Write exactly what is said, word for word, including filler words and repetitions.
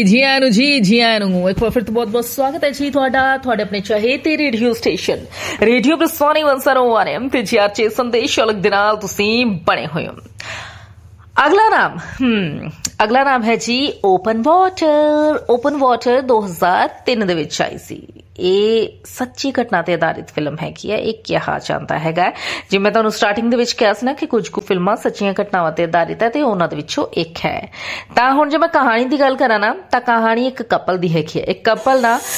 ਜੀ ਆਇਆਂ ਨੂੰ ਜੀ ਜੀ ਆਇਆਂ ਨੂੰ ਇੱਕ ਵਾਰ ਫਿਰ ਤੋਂ ਬਹੁਤ ਬਹੁਤ ਸਵਾਗਤ ਹੈ ਜੀ ਤੁਹਾਡਾ ਤੁਹਾਡੇ ਆਪਣੇ ਚਹੇਤੇ ਰੇਡੀਓ ਸਟੇਸ਼ਨ ਰੇਡੀਓ ਪ੍ਰਸਾਨੀ ਇੱਕ ਸੌ ਇੱਕ ਐਫ ਐਮ ਤੇ ਜੀ ਆਰ ਚ ਸੰਦੇਸ਼ ਅਲਗ ਦੇ ਨਾਲ ਤੁਸੀਂ ਬਣੇ ਹੋਏ ਹੋ। ਅਗਲਾ ਨਾਮ ਹਮ ਅਗਲਾ ਨਾਮ ਹੈ ਜੀ ਓਪਨ ਵਾਟਰ। ਓਪਨ ਵਾਟਰ ਦੋ ਹਜ਼ਾਰ ਤਿੰਨ ਦੇ ਵਿੱਚ ਆਈ ਸੀ। ਇਹ ਸੱਚੀ ਘਟਨਾ ਤੇ ਆਧਾਰਿਤ ਫਿਲਮ ਹੈਗੀ ਹੈ। ਇਹ ਕਿਹਾ ਜਾਂਦਾ ਹੈਗਾ ਜਿਵੇਂ ਮੈਂ ਤੁਹਾਨੂੰ ਸਟਾਰਟਿੰਗ ਦੇ ਵਿੱਚ ਕਿਹਾ ਸੀ ਨਾ ਕਿ ਕੁਝ ਕੁ ਫਿਲਮਾਂ ਸੱਚੀਆਂ ਘਟਨਾਵਾਂ ਤੇ ਆਧਾਰਿਤ ਹੈ ਤੇ ਉਹਨਾਂ ਦੇ ਵਿੱਚੋਂ ਇੱਕ ਹੈ। ਤਾਂ ਹੁਣ ਜੇ ਮੈਂ ਕਹਾਣੀ ਦੀ ਗੱਲ ਕਰਾਂ ਨਾ ਤਾਂ ਕਹਾਣੀ ਇੱਕ ਕਪਲ ਦੀ ਹੈਗੀ ਹੈ। ਇੱਕ ਕਪਲ ਨਾ